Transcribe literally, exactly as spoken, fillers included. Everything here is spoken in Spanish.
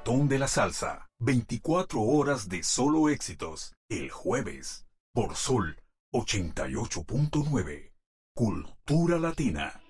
Maratón de la Salsa. veinticuatro horas de solo éxitos. El jueves. Por Sol ochenta y ocho punto nueve. Cultura Latina.